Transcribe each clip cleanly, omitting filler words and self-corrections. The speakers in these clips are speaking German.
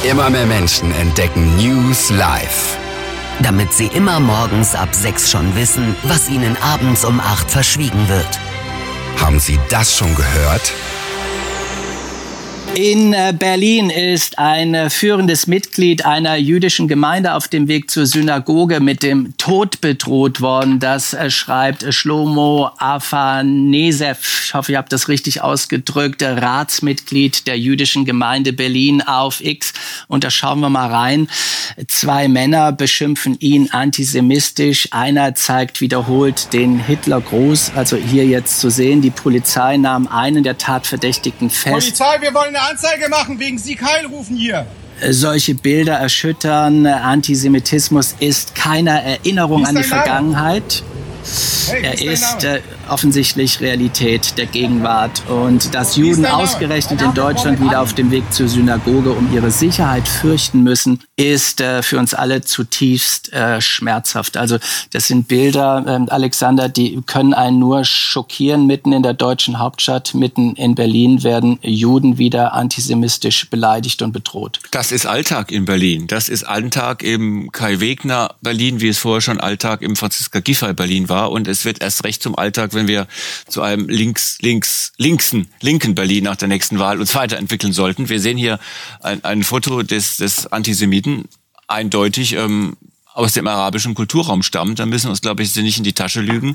Immer mehr Menschen entdecken News live. Damit sie immer morgens ab 6 schon wissen, was ihnen abends um 8 verschwiegen wird. Haben Sie das schon gehört? In Berlin ist ein führendes Mitglied einer jüdischen Gemeinde auf dem Weg zur Synagoge mit dem Tod bedroht worden. Das schreibt Shlomo Afanesev, ich hoffe, ich habe das richtig ausgedrückt, Ratsmitglied der jüdischen Gemeinde Berlin auf X. Und da schauen wir mal rein. 2 Männer beschimpfen ihn antisemitisch. Einer zeigt wiederholt den Hitlergruß. Also hier jetzt zu sehen, die Polizei nahm einen der Tatverdächtigen fest. Polizei, wir wollen eine Anzeige machen, wegen Sieg Heil rufen hier. Solche Bilder erschüttern. Antisemitismus ist keine Erinnerung an die Vergangenheit. Er ist offensichtlich Realität der Gegenwart. Und dass Juden ausgerechnet in Deutschland wieder auf dem Weg zur Synagoge um ihre Sicherheit fürchten müssen, ist für uns alle zutiefst schmerzhaft. Also das sind Bilder, Alexander, die können einen nur schockieren. Mitten in der deutschen Hauptstadt, mitten in Berlin werden Juden wieder antisemitisch beleidigt und bedroht. Das ist Alltag in Berlin. Das ist Alltag im Kai-Wegner Berlin, wie es vorher schon Alltag im Franziska Giffey Berlin war. Und es wird erst recht zum Alltag, wenn wir zu einem linken Berlin nach der nächsten Wahl uns weiterentwickeln sollten. Wir sehen hier ein Foto des Antisemiten, eindeutig aus dem arabischen Kulturraum stammt. Da müssen wir uns, glaube ich, nicht in die Tasche lügen.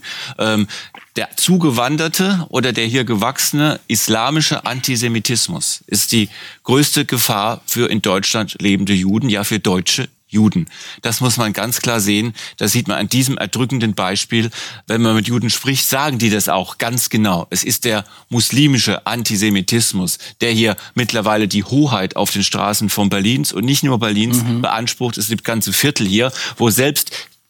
Der zugewanderte oder der hier gewachsene islamische Antisemitismus ist die größte Gefahr für in Deutschland lebende Juden, ja für deutsche Juden. Das muss man ganz klar sehen. Das sieht man an diesem erdrückenden Beispiel. Wenn man mit Juden spricht, sagen die das auch ganz genau. Es ist der muslimische Antisemitismus, der hier mittlerweile die Hoheit auf den Straßen von Berlins und nicht nur Berlins beansprucht. Es gibt ganze Viertel hier, wo selbst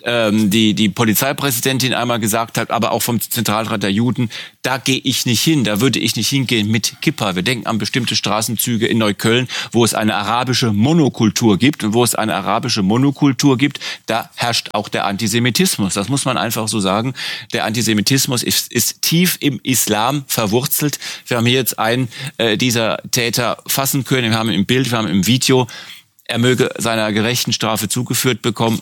die Polizeipräsidentin einmal gesagt hat, aber auch vom Zentralrat der Juden, da gehe ich nicht hin, da würde ich nicht hingehen mit Kippa. Wir denken an bestimmte Straßenzüge in Neukölln, wo es eine arabische Monokultur gibt. Und wo es eine arabische Monokultur gibt, da herrscht auch der Antisemitismus. Das muss man einfach so sagen. Der Antisemitismus ist tief im Islam verwurzelt. Wir haben hier jetzt einen dieser Täter fassen können. Wir haben im Bild, wir haben im Video. Er möge seiner gerechten Strafe zugeführt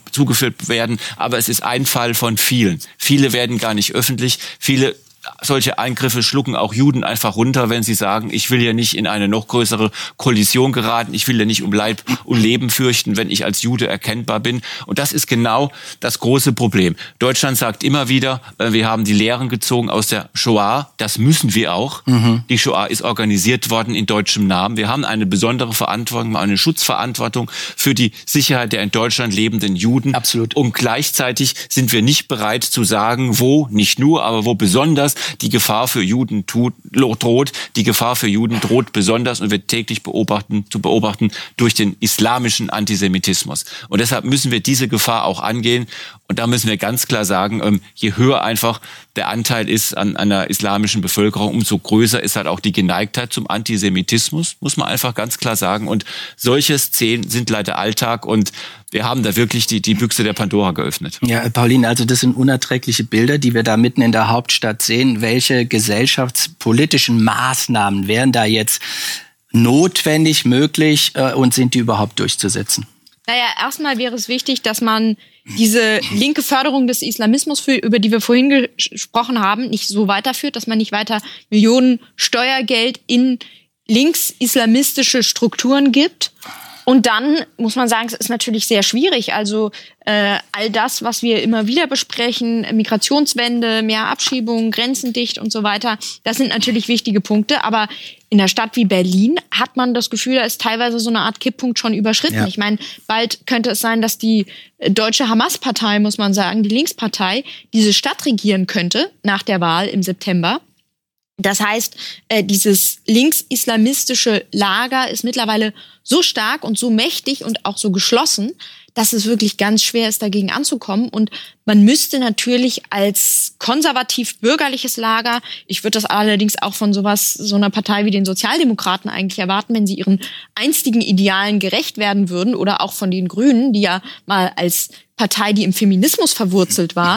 werden, aber es ist ein Fall von vielen. Viele werden gar nicht öffentlich, viele solche Eingriffe schlucken auch Juden einfach runter, wenn sie sagen, ich will ja nicht in eine noch größere Kollision geraten, ich will ja nicht um Leib und Leben fürchten, wenn ich als Jude erkennbar bin. Und das ist genau das große Problem. Deutschland sagt immer wieder, wir haben die Lehren gezogen aus der Shoah, das müssen wir auch. Die Shoah ist organisiert worden in deutschem Namen. Wir haben eine besondere Verantwortung, eine Schutzverantwortung für die Sicherheit der in Deutschland lebenden Juden. Absolut. Und gleichzeitig sind wir nicht bereit zu sagen, wo, nicht nur, aber wo besonders die Gefahr für Juden droht. Die Gefahr für Juden droht besonders und wird täglich zu beobachten durch den islamischen Antisemitismus. Und deshalb müssen wir diese Gefahr auch angehen. Und da müssen wir ganz klar sagen, je höher einfach der Anteil ist an einer islamischen Bevölkerung, umso größer ist halt auch die Geneigtheit zum Antisemitismus, muss man einfach ganz klar sagen. Und solche Szenen sind leider Alltag und wir haben da wirklich die Büchse der Pandora geöffnet. Ja, Pauline, also das sind unerträgliche Bilder, die wir da mitten in der Hauptstadt sehen. Welche gesellschaftspolitischen Maßnahmen wären da jetzt notwendig, möglich und sind die überhaupt durchzusetzen? Naja, erstmal wäre es wichtig, dass man diese linke Förderung des Islamismus, über die wir vorhin gesprochen haben, nicht so weiterführt, dass man nicht weiter Millionen Steuergeld in links-islamistische Strukturen gibt. Und dann muss man sagen, es ist natürlich sehr schwierig. Also all das, was wir immer wieder besprechen, Migrationswende, mehr Abschiebungen, Grenzen dicht und so weiter, das sind natürlich wichtige Punkte. Aber in einer Stadt wie Berlin hat man das Gefühl, da ist teilweise so eine Art Kipppunkt schon überschritten. Ja. Ich meine, bald könnte es sein, dass die deutsche Hamas-Partei, muss man sagen, die Linkspartei, diese Stadt regieren könnte nach der Wahl im September. Das heißt, dieses links-islamistische Lager ist mittlerweile so stark und so mächtig und auch so geschlossen, dass es wirklich ganz schwer ist, dagegen anzukommen. Und man müsste natürlich als konservativ-bürgerliches Lager, ich würde das allerdings auch von so einer Partei wie den Sozialdemokraten eigentlich erwarten, wenn sie ihren einstigen Idealen gerecht werden würden, oder auch von den Grünen, die ja mal als Partei, die im Feminismus verwurzelt war,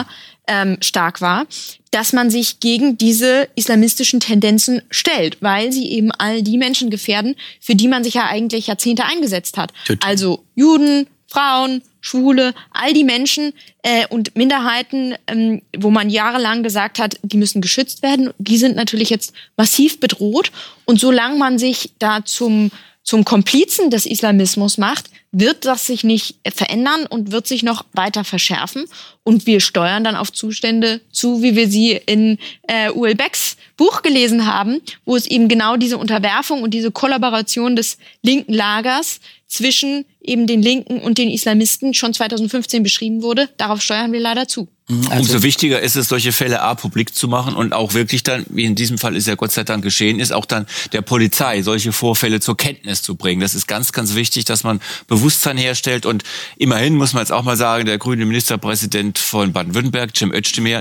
stark war, dass man sich gegen diese islamistischen Tendenzen stellt, weil sie eben all die Menschen gefährden, für die man sich ja eigentlich Jahrzehnte eingesetzt hat. Total. Also Juden, Frauen, Schwule, all die Menschen und Minderheiten, wo man jahrelang gesagt hat, die müssen geschützt werden, die sind natürlich jetzt massiv bedroht. Und solange man sich da zum Komplizen des Islamismus macht, wird das sich nicht verändern und wird sich noch weiter verschärfen. Und wir steuern dann auf Zustände zu, wie wir sie in Uel Becks Buch gelesen haben, wo es eben genau diese Unterwerfung und diese Kollaboration des linken Lagers zwischen eben den Linken und den Islamisten schon 2015 beschrieben wurde. Darauf steuern wir leider zu. Umso wichtiger ist es, solche Fälle publik zu machen und auch wirklich dann, wie in diesem Fall ist ja Gott sei Dank geschehen ist, auch dann der Polizei solche Vorfälle zur Kenntnis zu bringen. Das ist ganz, ganz wichtig, dass man Bewusstsein herstellt. Und immerhin muss man jetzt auch mal sagen, der grüne Ministerpräsident von Baden-Württemberg, Cem Özdemir,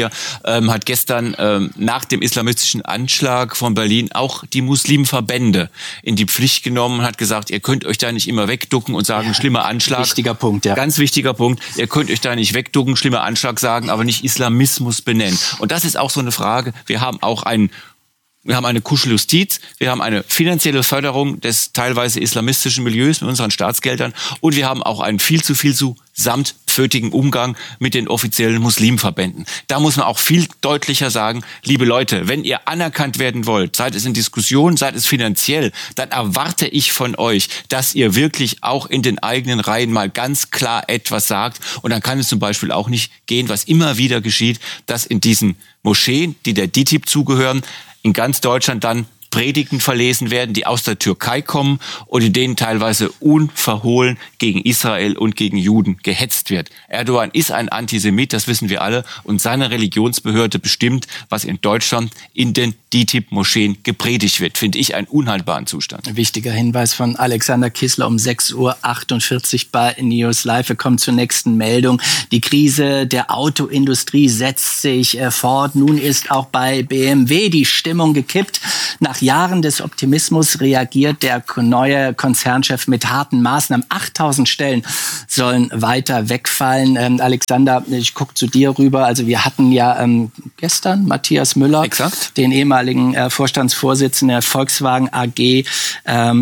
hat gestern nach dem islamistischen Anschlag von Berlin auch die Muslimverbände in die Pflicht genommen und hat gesagt, ihr könnt euch da nicht immer wegducken und sagen, schlimmer Anschlag. Wichtiger Punkt, ja. Ganz wichtiger Punkt. Ihr könnt euch da nicht wegducken, schlimmer Anschlag sagen, aber nicht Islamismus benennen. Und das ist auch so eine Frage. Wir haben eine Kuscheljustiz, wir haben eine finanzielle Förderung des teilweise islamistischen Milieus mit unseren Staatsgeldern und wir haben auch einen viel zu samtpfötigen Umgang mit den offiziellen Muslimverbänden. Da muss man auch viel deutlicher sagen, liebe Leute, wenn ihr anerkannt werden wollt, sei es in Diskussionen, sei es finanziell, dann erwarte ich von euch, dass ihr wirklich auch in den eigenen Reihen mal ganz klar etwas sagt. Und dann kann es zum Beispiel auch nicht gehen, was immer wieder geschieht, dass in diesen Moscheen, die der DİTİB zugehören, in ganz Deutschland dann Predigten verlesen werden, die aus der Türkei kommen und in denen teilweise unverhohlen gegen Israel und gegen Juden gehetzt wird. Erdogan ist ein Antisemit, das wissen wir alle, und seine Religionsbehörde bestimmt, was in Deutschland in den DİTİB-Moscheen gepredigt wird. Finde ich einen unhaltbaren Zustand. Wichtiger Hinweis von Alexander Kissler um 6:48 Uhr bei News Live. Wir kommen zur nächsten Meldung. Die Krise der Autoindustrie setzt sich fort. Nun ist auch bei BMW die Stimmung gekippt. Nach Jahren des Optimismus reagiert der neue Konzernchef mit harten Maßnahmen. 8000 Stellen sollen weiter wegfallen. Alexander, ich gucke zu dir rüber. Also wir hatten ja gestern Matthias Müller, den ehemaligen Vorstandsvorsitzenden der Volkswagen AG,